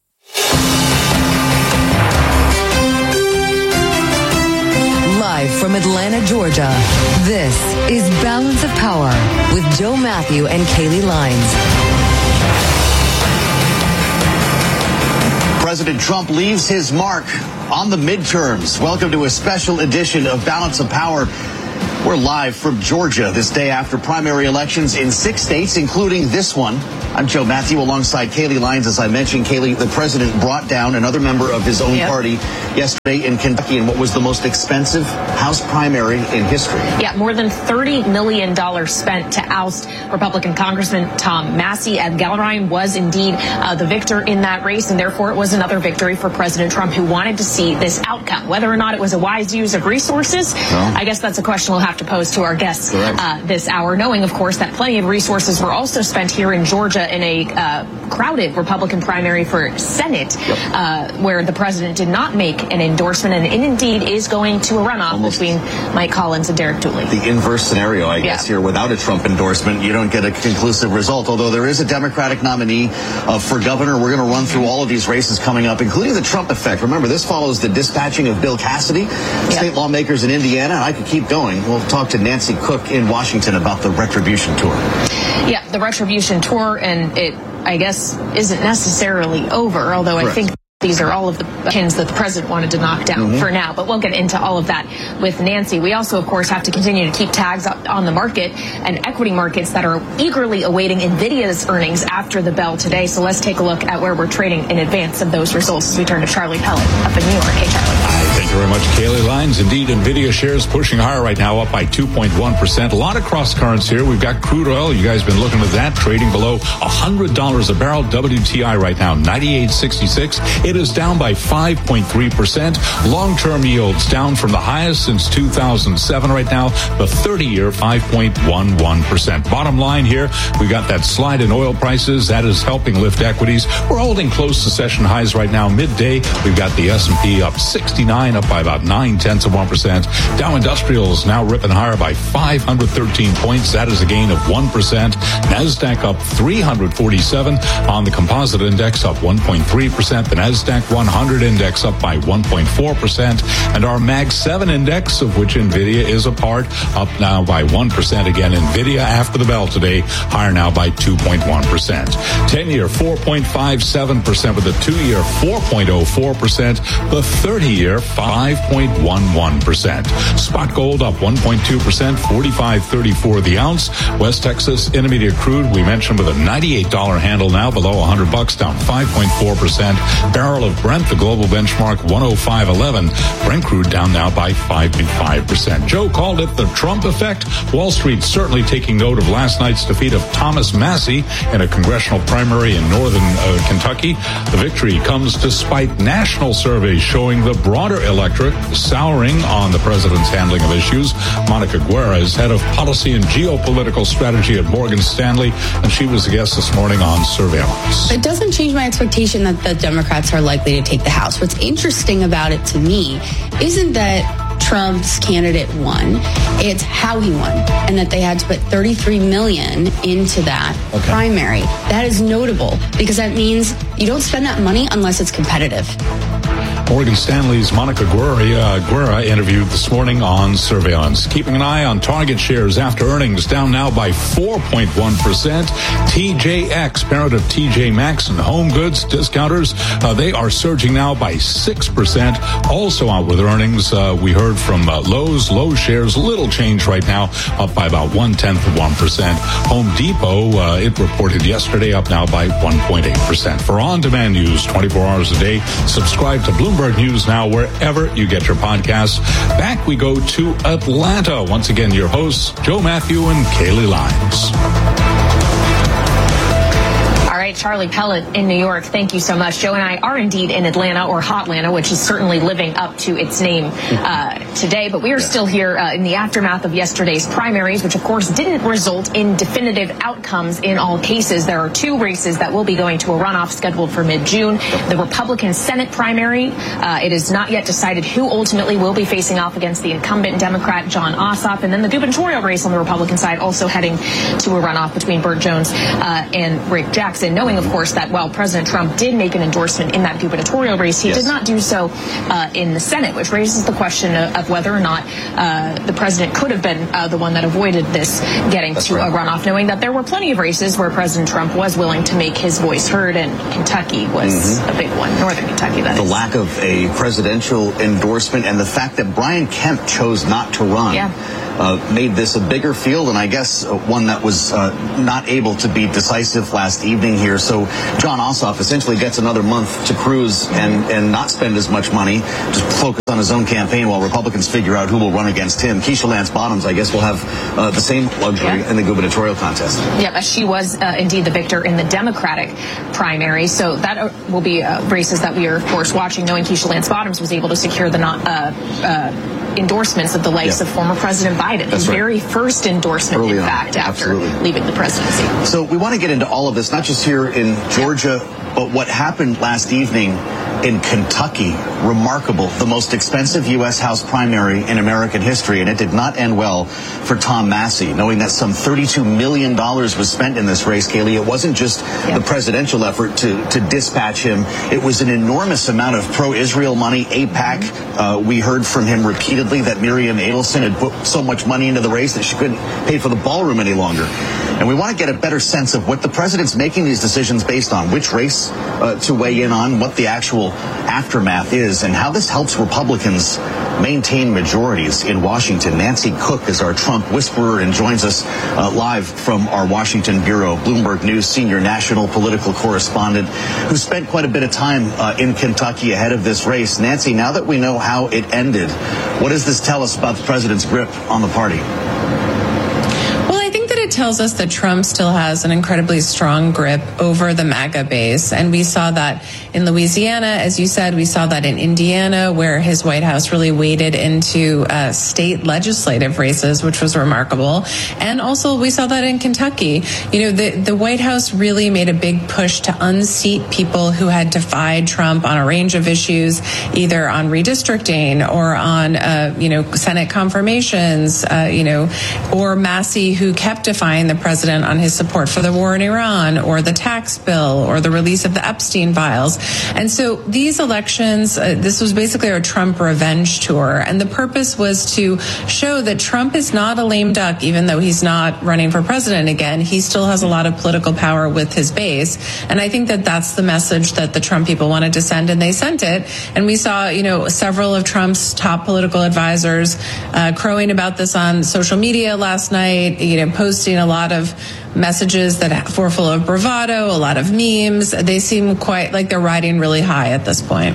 from Atlanta, Georgia, this is Balance of Power with Joe Matthew and Kaylee Lines. President Trump leaves his mark on the midterms. Welcome to a special edition of Balance of Power. We're live from Georgia this day after primary elections in six states, including this one. I'm Joe Matthew alongside Kaylee Lines. As I mentioned, Kaylee, the president brought down another member of his own yep. party yesterday in Kentucky in what was the most expensive House primary in history. Yeah, more than thirty million dollars spent to oust Republican Congressman Tom Massey. Ed Gallerine was indeed uh, the victor in that race, and therefore it was another victory for President Trump, who wanted to see this outcome. Whether or not it was a wise use of resources, no. I guess that's a question we'll have to pose to our guests uh, this hour, knowing, of course, that plenty of resources were also spent here in Georgia in a uh, crowded Republican primary for Senate, yep. uh, where the president did not make an endorsement, and it indeed is going to a runoff Almost between Mike Collins and Derek Dooley. The inverse scenario, I guess, yeah. here. Without a Trump endorsement, you don't get a conclusive result, although there is a Democratic nominee uh, for governor. We're going to run through all of these races coming up, including the Trump effect. Remember, this follows the dispatching of Bill Cassidy, yep. state lawmakers in Indiana, and I could keep going. We'll talk to Nancy Cook in Washington about the Retribution Tour. Yeah, the Retribution Tour, and it, I guess, isn't necessarily over, although Correct. I think these are all of the pins that the president wanted to knock down mm-hmm. for now, but we'll get into all of that with Nancy. We also, of course, have to continue to keep tabs on the market and equity markets that are eagerly awaiting NVIDIA's earnings after the bell today. So let's take a look at where we're trading in advance of those results as we turn to Charlie Pellet up in New York. Hey, Charlie. Thank you very much, Kaylee Lines. Indeed, NVIDIA shares pushing higher right now, up by two point one percent. A lot of cross currents here. We've got crude oil. You guys been looking at that, trading below one hundred dollars a barrel. W T I right now, ninety-eight sixty-six. It is down by five point three percent. Long-term yields down from the highest since two thousand seven right now. The thirty-year, five point one one percent. Bottom line here, we got that slide in oil prices. That is helping lift equities. We're holding close to session highs right now. Midday, we've got the S and P up sixty-nine, up by about nine tenths of one percent. Dow Industrials now ripping higher by five hundred thirteen points. That is a gain of one percent. NASDAQ up three hundred forty-seven. On the composite index, up one point three percent. The NASDAQ one hundred index up by one point four percent. And our Mag seven index, of which NVIDIA is a part, up now by one percent. Again, NVIDIA after the bell today, higher now by two point one percent. ten-year, four point five seven percent with the two-year, four point oh four percent. The thirty-year, five point one one percent. Spot gold up one point two percent, forty-five thirty-four the ounce. West Texas Intermediate crude, we mentioned, with a ninety-eight dollars handle now, below one hundred bucks, down five point four percent. Barrel of Brent, the global benchmark, one oh five eleven. Brent crude down now by five point five percent. Joe called it the Trump effect. Wall Street certainly taking note of last night's defeat of Thomas Massey in a congressional primary in northern uh, Kentucky. The victory comes despite national surveys showing the broader electorate souring on the president's handling of issues. Monica Guerra is head of policy and geopolitical strategy at Morgan Stanley, and she was a guest this morning on Surveillance. It doesn't change my expectation that the Democrats are likely to take the House. What's interesting about it to me isn't that Trump's candidate won, it's how he won, and that they had to put thirty-three million dollars into that okay. primary. That is notable because that means you don't spend that money unless it's competitive. Morgan Stanley's Monica Guerra, uh, Guerra interviewed this morning on Surveillance. Keeping an eye on Target shares after earnings, down now by four point one percent. T J X, parent of T J Maxx and Home Goods discounters, uh, they are surging now by six percent. Also out with earnings, uh, we heard from uh, Lowe's. Lowe's shares, little change right now, up by about one-tenth of one percent. Home Depot, uh, it reported yesterday, up now by one point eight percent. For on-demand news, twenty-four hours a day, subscribe to Bloomberg News now wherever you get your podcasts. Back we go to Atlanta. Once again, your hosts, Joe Matthew and Kaylee Lines. All right, Charlie Pellet in New York, thank you so much. Joe and I are indeed in Atlanta, or Hotlanta, which is certainly living up to its name uh, today. But we are still here uh, in the aftermath of yesterday's primaries, which of course didn't result in definitive outcomes in all cases. There are two races that will be going to a runoff scheduled for mid-June. The Republican Senate primary, uh, it is not yet decided who ultimately will be facing off against the incumbent Democrat Jon Ossoff. And then the gubernatorial race on the Republican side also heading to a runoff between Burt Jones uh, and Rick Jackson. knowing, of course, that while President Trump did make an endorsement in that gubernatorial race, he yes. did not do so uh, in the Senate, which raises the question of, of whether or not uh, the president could have been uh, the one that avoided this getting That's to right. a runoff, knowing that there were plenty of races where President Trump was willing to make his voice heard, and Kentucky was mm-hmm. a big one, Northern Kentucky, that the is. The lack of a presidential endorsement and the fact that Brian Kemp chose not to run. Yeah. Uh, made this a bigger field, and I guess uh, one that was uh, not able to be decisive last evening here. So John Ossoff essentially gets another month to cruise and, and not spend as much money, just focus on his own campaign while Republicans figure out who will run against him. Keisha Lance Bottoms, I guess, will have uh, the same luxury yeah. in the gubernatorial contest. Yeah, she was uh, indeed the victor in the Democratic primary. So that uh, will be uh, races that we are, of course, watching, knowing Keisha Lance Bottoms was able to secure the not, uh, uh, endorsements of the likes yeah. of former President Biden, That's his right. very first endorsement, Early in on. fact, after Absolutely. leaving the presidency. So we want to get into all of this, not just here in Georgia, but what happened last evening in Kentucky. Remarkable. The most expensive U S House primary in American history, and it did not end well for Tom Massie, knowing that some thirty-two million dollars was spent in this race, Kaylee. It wasn't just yeah. the presidential effort to, to dispatch him. It was an enormous amount of pro-Israel money. AIPAC, uh, we heard from him repeatedly that Miriam Adelson had put so much money into the race that she couldn't pay for the ballroom any longer. And we want to get a better sense of what the president's making these decisions based on, which race uh, to weigh in on, what the actual aftermath is, and how this helps Republicans maintain majorities in Washington. Nancy Cook is our Trump whisperer and joins us uh, live from our Washington bureau. Bloomberg News senior national political correspondent who spent quite a bit of time uh, in Kentucky ahead of this race. Nancy, now that we know how it ended, what does this tell us about the president's grip on the party? Tells us that Trump still has an incredibly strong grip over the MAGA base. And we saw that in Louisiana, as you said, we saw that in Indiana, where his White House really waded into uh, state legislative races, which was remarkable. And also we saw that in Kentucky. You know, the, the White House really made a big push to unseat people who had defied Trump on a range of issues, either on redistricting or on, uh, you know, Senate confirmations, uh, you know, or Massie, who kept defying the president on his support for the war in Iran, or the tax bill, or the release of the Epstein files. And so these elections, uh, this was basically a Trump revenge tour. And the purpose was to show that Trump is not a lame duck, even though he's not running for president again. He still has a lot of political power with his base. And I think that that's the message that the Trump people wanted to send, and they sent it. And we saw, you know, several of Trump's top political advisors uh, crowing about this on social media last night, you know, posting a lot of messages that were full of bravado, a lot of memes. They seem quite like they're riding really high at this point.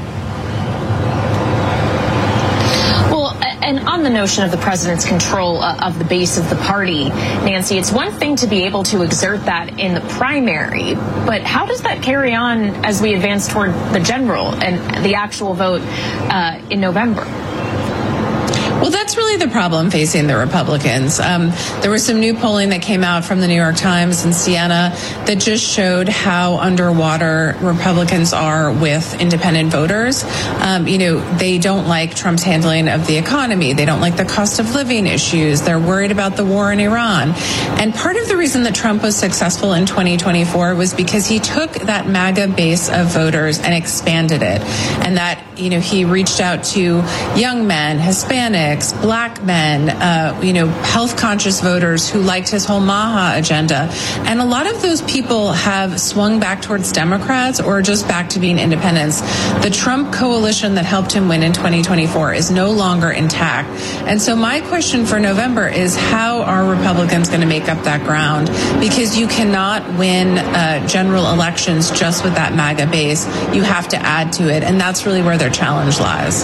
Well, and on the notion of the president's control uh, of the base of the party, Nancy, it's one thing to be able to exert that in the primary, but how does that carry on as we advance toward the general and the actual vote uh, in November? Well, that's really the problem facing the Republicans. Um, there was some new polling that came out from the New York Times and Siena that just showed how underwater Republicans are with independent voters. Um, you know, they don't like Trump's handling of the economy. They don't like the cost of living issues. They're worried about the war in Iran. And part of the reason that Trump was successful in twenty twenty-four was because he took that MAGA base of voters and expanded it. And that, you know, he reached out to young men, Hispanics, black men, uh, you know, health-conscious voters who liked his whole MAHA agenda. And a lot of those people have swung back towards Democrats or just back to being independents. The Trump coalition that helped him win in twenty twenty-four is no longer intact. And so my question for November is, how are Republicans going to make up that ground? Because you cannot win uh, general elections just with that MAGA base. You have to add to it. And that's really where their challenge lies.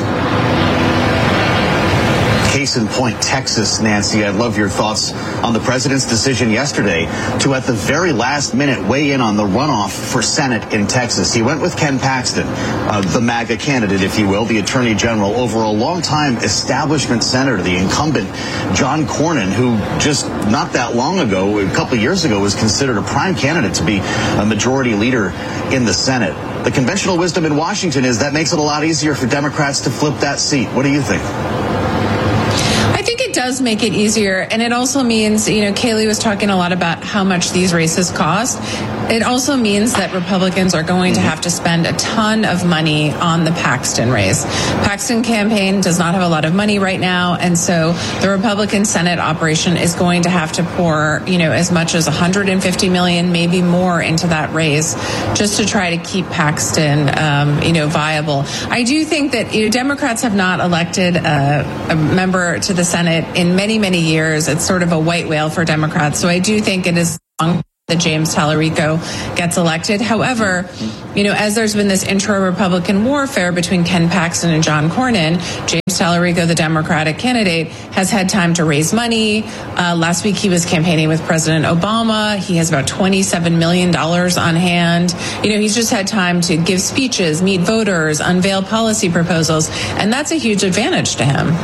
Case in point, Texas, Nancy. I'd love your thoughts on the president's decision yesterday to, at the very last minute, weigh in on the runoff for Senate in Texas. He went with Ken Paxton, uh, the MAGA candidate, if you will, the attorney general, over a long-time establishment senator, the incumbent John Cornyn, who just not that long ago, a couple of years ago, was considered a prime candidate to be a majority leader in the Senate. The conventional wisdom in Washington is that makes it a lot easier for Democrats to flip that seat. What do you think? I think it does make it easier. And it also means, you know, Kayleigh was talking a lot about how much these races cost. It also means that Republicans are going to have to spend a ton of money on the Paxton race. Paxton campaign does not have a lot of money right now. And so the Republican Senate operation is going to have to pour, you know, as much as one hundred fifty million, maybe more into that race just to try to keep Paxton, um, you know, viable. I do think that, you know, Democrats have not elected a, a member to the Senate in many, many years. It's sort of a white whale for Democrats. So I do think it is long that James Tallarico gets elected. However, you know, as there's been this intra-Republican warfare between Ken Paxton and John Cornyn, James Tallarico, the Democratic candidate, has had time to raise money. Uh, last week, he was campaigning with President Obama. He has about twenty-seven million dollars on hand. You know, he's just had time to give speeches, meet voters, unveil policy proposals, and that's a huge advantage to him.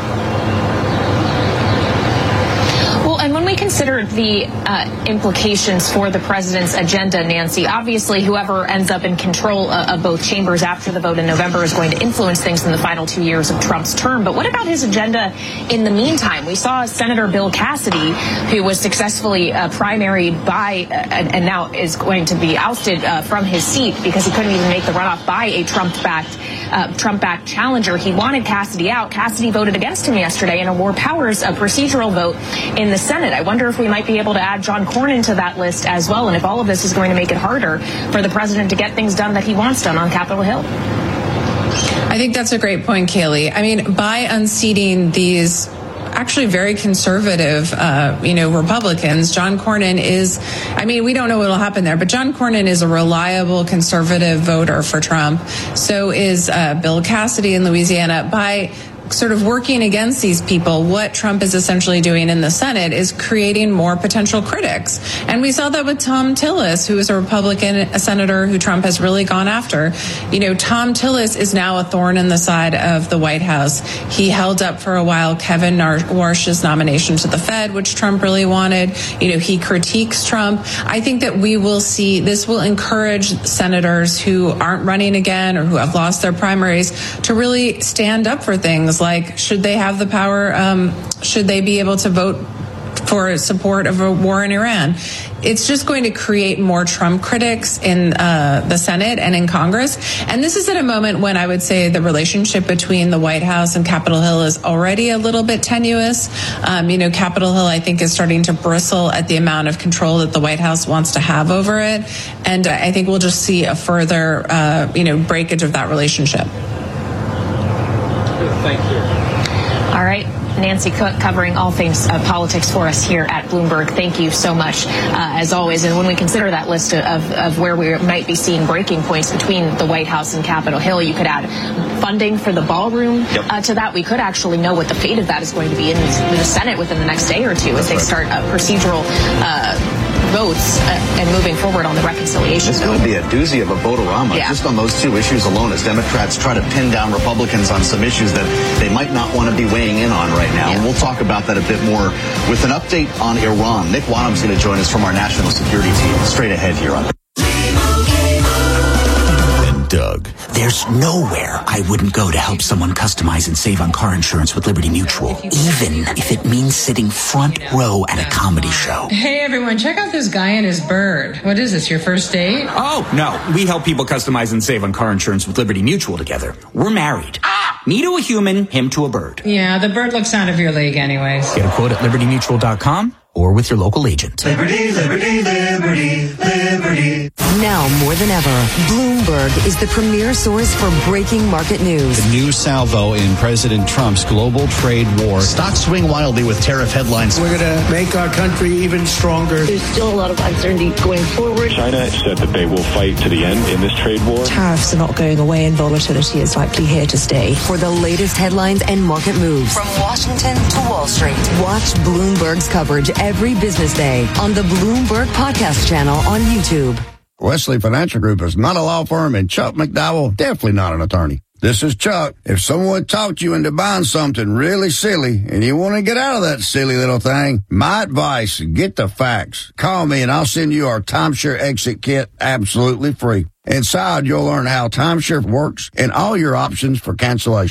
Consider the uh, implications for the president's agenda, Nancy. Obviously, whoever ends up in control uh, of both chambers after the vote in November is going to influence things in the final two years of Trump's term. But what about his agenda in the meantime? We saw Senator Bill Cassidy, who was successfully uh, primaried by uh, and, and now is going to be ousted uh, from his seat because he couldn't even make the runoff by a Trump-backed uh, Trump-backed challenger. He wanted Cassidy out. Cassidy voted against him yesterday in a War Powers uh, procedural vote in the Senate. I wonder if we might be able to add John Cornyn to that list as well, and if all of this is going to make it harder for the president to get things done that he wants done on Capitol Hill. I think that's a great point, Kayleigh. I mean, by unseating these actually very conservative, uh, you know, Republicans, John Cornyn is, I mean, we don't know what will happen there, but John Cornyn is a reliable conservative voter for Trump. So is uh, Bill Cassidy in Louisiana. By sort of working against these people, what Trump is essentially doing in the Senate is creating more potential critics. And we saw that with Tom Tillis, who is a Republican a senator who Trump has really gone after. You know, Tom Tillis is now a thorn in the side of the White House. He held up for a while Kevin Warsh's nomination to the Fed, which Trump really wanted. You know, he critiques Trump. I think that we will see, this will encourage senators who aren't running again or who have lost their primaries to really stand up for things like, should they have the power, um, should they be able to vote for support of a war in Iran? It's just going to create more Trump critics in uh, the Senate and in Congress. And this is at a moment when I would say the relationship between the White House and Capitol Hill is already a little bit tenuous. Um, you know, Capitol Hill, I think, is starting to bristle at the amount of control that the White House wants to have over it. And I think we'll just see a further, uh, you know, breakage of that relationship. Thank you. All right. Nancy Cook covering all things uh, politics for us here at Bloomberg. Thank you so much, uh, as always. And when we consider that list of, of where we might be seeing breaking points between the White House and Capitol Hill, you could add funding for the ballroom yep. uh, to that. We could actually know what the fate of that is going to be in the Senate within the next day or two as they start uh, procedural uh, votes uh, and moving forward on the reconciliation. It's going to be a doozy of a vote-a-rama yeah. just on those two issues alone as Democrats try to pin down Republicans on some issues that they might not want to be weighing in on right now. Yeah. And we'll talk about that a bit more with an update on Iran. Nick Wadham's going to join us from our national security team straight ahead here on Doug. There's nowhere I wouldn't go to help someone customize and save on car insurance with Liberty Mutual, even if it means sitting front row at a comedy show. Hey everyone, check out this guy and his bird. What is this, your first date? Oh, no. We help people customize and save on car insurance with Liberty Mutual together. We're married. Ah! Me to a human, him to a bird. Yeah, the bird looks out of your league anyways. Get a quote at liberty mutual dot com or with your local agent. Liberty, liberty, liberty, liberty. Now more than ever, Bloomberg is the premier source for breaking market news. The new salvo in President Trump's global trade war. Stocks swing wildly with tariff headlines. We're going to make our country even stronger. There's still a lot of uncertainty going forward. China said that they will fight to the end in this trade war. Tariffs are not going away and volatility is likely here to stay. For the latest headlines and market moves from Washington to Wall Street, watch Bloomberg's coverage every business day on the Bloomberg Podcast channel on YouTube. Wesley Financial Group is not a law firm, and Chuck McDowell definitely not an attorney. This is Chuck. If someone talked you into buying something really silly and you want to get out of that silly little thing, my advice, get the facts. Call me and I'll send you our timeshare exit kit absolutely free. Inside, you'll learn how timeshare works and all your options for cancellation.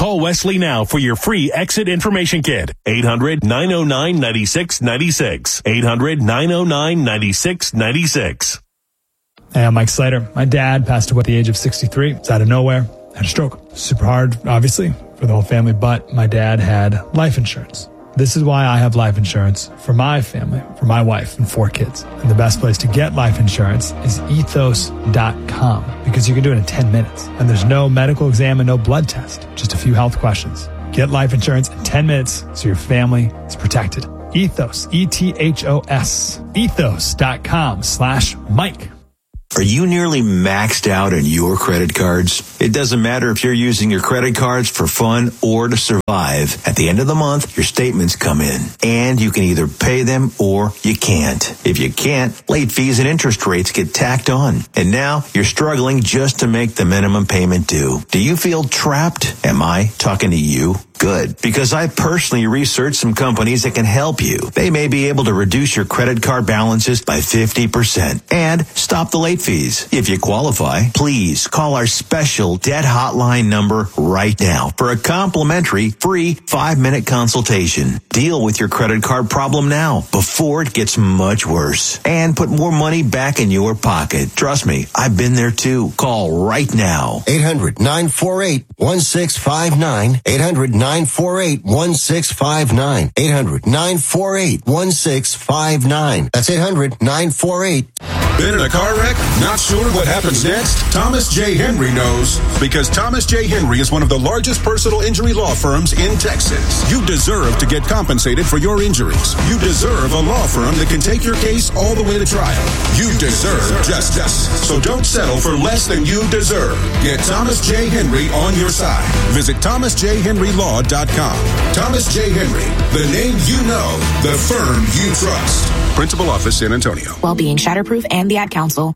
Call Wesley now for your free exit information kit. eight hundred, nine oh nine, nine six nine six. eight hundred, nine oh nine, nine six nine six. Hey, I'm Mike Slater. My dad passed away at the age of sixty-three. It's out of nowhere. Had a stroke. Super hard, obviously, for the whole family, but my dad had life insurance. This is why I have life insurance for my family, for my wife and four kids. And the best place to get life insurance is ethos dot com because you can do it in ten minutes. And there's no medical exam and no blood test, just a few health questions. Get life insurance in ten minutes so your family is protected. Ethos, E T H O S, ethos dot com slash Mike. Are you nearly maxed out on your credit cards? It doesn't matter if you're using your credit cards for fun or to survive. At the end of the month, your statements come in, and you can either pay them or you can't. If you can't, late fees and interest rates get tacked on. And now you're struggling just to make the minimum payment due. Do you feel trapped? Am I talking to you? Good, because I personally researched some companies that can help you. They may be able to reduce your credit card balances by fifty percent and stop the late fees. If you qualify, please call our special debt hotline number right now for a complimentary free five-minute consultation. Deal with your credit card problem now before it gets much worse and put more money back in your pocket. Trust me, I've been there too. Call right now. eight hundred, nine four eight, one six five nine. eight hundred, nine four eight, one six five nine. eight hundred, nine four eight, one six five nine. That's eight hundred, nine four eight. Been in a car wreck? Not sure what happens next? Thomas J. Henry knows. Because Thomas J. Henry is one of the largest personal injury law firms in Texas. You deserve to get compensated for your injuries. You deserve a law firm that can take your case all the way to trial. You deserve justice. So don't settle for less than you deserve. Get Thomas J. Henry on your side. Visit thomas j henry law dot com. Thomas J. Henry, the name you know, the firm you trust. Principal Office, San Antonio. Well-being, Shatterproof, and the Ad Council.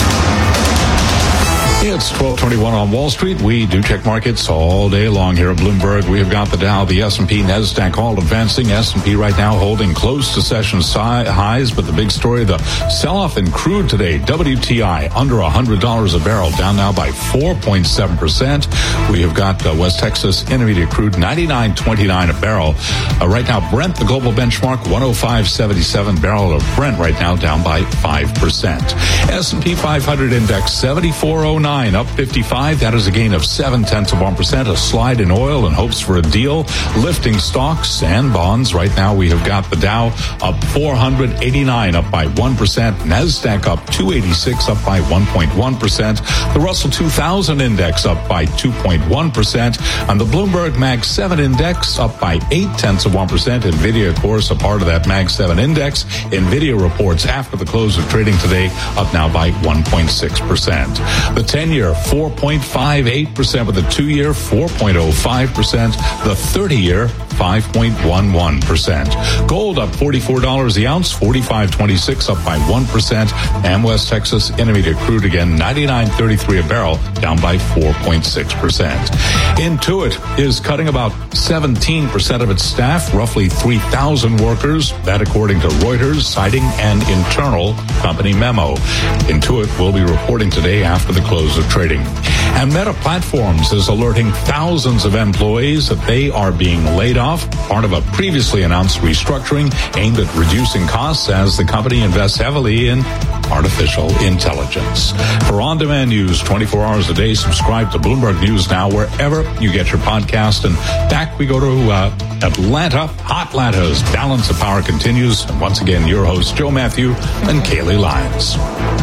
It's twelve twenty-one on Wall Street. We do check markets all day long here at Bloomberg. We have got the Dow, the S and P, NASDAQ all advancing. S and P right now holding close to session highs, but the big story, the sell-off in crude today. W T I under one hundred dollars a barrel, down now by four point seven percent. We have got uh, West Texas Intermediate crude ninety-nine twenty-nine a barrel. Uh, right now, Brent, the global benchmark, one oh five seventy-seven barrel of Brent right now, down by five percent. S and P five hundred index seventy-four oh nine. Up fifty-five. That is a gain of seven tenths of one percent. A slide in oil and hopes for a deal. Lifting stocks and bonds. Right now we have got the Dow up four hundred eighty-nine, up by one percent. NASDAQ up two eighty-six, up by one point one percent. The Russell two thousand index up by two point one percent. And the Bloomberg Mag seven index up by eight tenths of one percent. NVIDIA, of course, a part of that Mag seven index. NVIDIA reports after the close of trading today up now by one point six percent. The ten-year, four point five eight percent, with the two-year, four point oh five percent. The thirty-year, five point one one percent. Gold up forty-four dollars the ounce, forty-five twenty-six, up by one percent. And West Texas Intermediate crude again, ninety-nine thirty-three a barrel, down by four point six percent. Intuit is cutting about seventeen percent of its staff, roughly three thousand workers. That according to Reuters, citing an internal company memo. Intuit will be reporting today after the close of trading. And Meta Platforms is alerting thousands of employees that they are being laid off, part of a previously announced restructuring aimed at reducing costs as the company invests heavily in artificial intelligence. For on-demand news twenty-four hours a day, subscribe to Bloomberg News Now wherever you get your podcast. And back we go to uh, Atlanta. Hotlanta's Balance of Power continues. And once again, your hosts, Joe Matthew and Kaylee Lyons.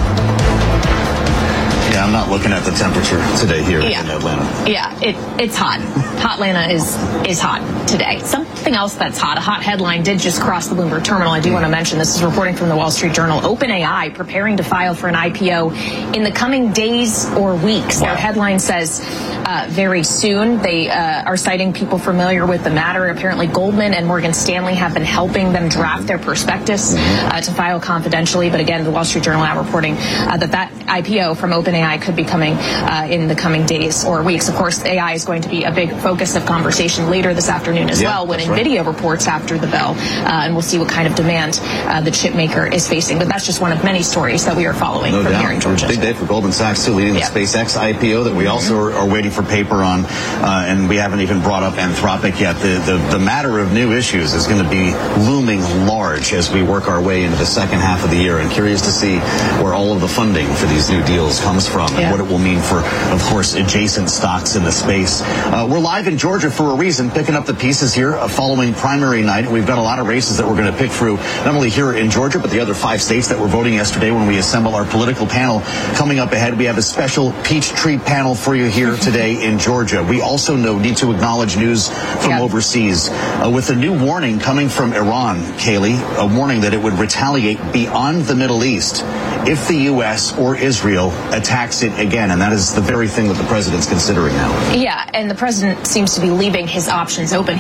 Yeah, I'm not looking at the temperature today here yeah. in Atlanta. Yeah, it, it's hot. Hotlanta is is hot today. Something else that's hot, a hot headline did just cross the Bloomberg terminal. I do want to mention, this is reporting from the Wall Street Journal. OpenAI preparing to file for an I P O in the coming days or weeks. Wow. Their headline says uh, very soon. They uh, are citing people familiar with the matter. Apparently Goldman and Morgan Stanley have been helping them draft their prospectus uh, to file confidentially. But again, the Wall Street Journal now reporting uh, that that I P O from OpenAI could be coming uh, in the coming days or weeks. Of course, A I is going to be a big focus focus of conversation later this afternoon as Yeah, well, when that's NVIDIA right. reports after the bell, uh, and we'll see what kind of demand uh, the chip maker is facing. But that's just one of many stories that we are following No from doubt. here in Georgia. Big day for Goldman Sachs, too, leading Yeah. the SpaceX I P O that we also are, are waiting for paper on, uh, and we haven't even brought up Anthropic yet. The, the, the matter of new issues is going to be looming large as we work our way into the second half of the year, and curious to see where all of the funding for these new deals comes from and Yeah. what it will mean for, of course, adjacent stocks in the space. Uh, we're live in Georgia for a reason, picking up the pieces here uh, following primary night. We've got a lot of races that we're going to pick through, not only here in Georgia, but the other five states that were voting yesterday when we assemble our political panel. Coming up ahead, we have a special Peachtree panel for you here today in Georgia. We also know, need to acknowledge news from Yeah. overseas uh, with a new warning coming from Iran, Kaylee, a warning that it would retaliate beyond the Middle East if the U S or Israel attacks it again. And that is the very thing that the president's considering now. Yeah, and the president seems to be leaving his options open.